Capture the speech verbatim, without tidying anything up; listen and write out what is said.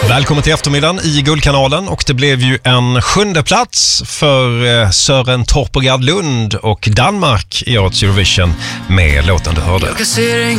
Välkommen till eftermiddagen i Guldkanalen, och det blev ju en sjunde plats för Søren Torpegard Lund och Danmark i årets Eurovision med låten du hörde.